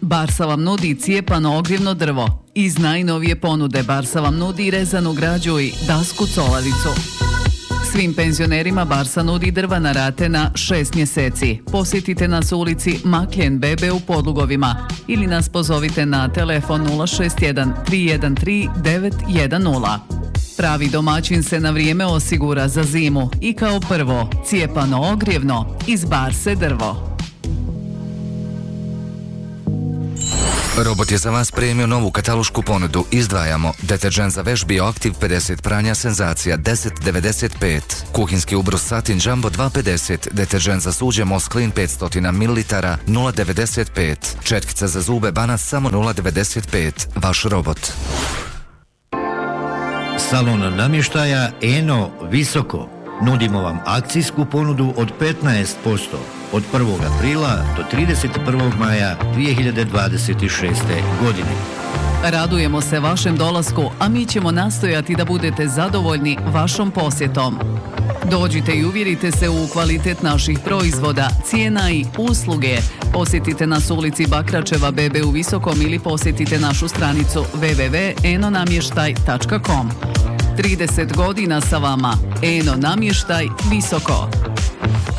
Barsa vam nudi cijepano ogrjevno drvo. Iz najnovije ponude Barsa vam nudi rezanu građu i dasku colaricu. Svim penzionerima Barsa nudi drva na rate na 6 mjeseci. Posjetite nas u ulici Makljen Bebe u Podlugovima ili nas pozovite na telefon 061 313 910. Pravi domaćin se na vrijeme osigura za zimu i kao prvo cijepano ogrjevno iz Barse drvo. Robot je za vas premio novu katalošku ponudu. Izdvajamo deterđent za veš Bioaktiv 50 pranja Senzacija 10,95, kuhinski ubrus Satin Jumbo 2,50, deterđent za suđe Mosklin 500 ml 0,95, četkica za zube Banac samo 0,95. Vaš robot. Salon namještaja Eno Visoko. Nudimo vam akcijsku ponudu od 15% od 1. aprila do 31. maja 2026. godine. Radujemo se vašem dolasku, a mi ćemo nastojati da budete zadovoljni vašom posjetom. Dođite i uvjerite se u kvalitet naših proizvoda, cijena i usluge. Posjetite nas u ulici Bakračeva Bebe u Visokom ili posjetite našu stranicu www.enonamještaj.com. 30 godina sa vama. Eno namještaj Visoko.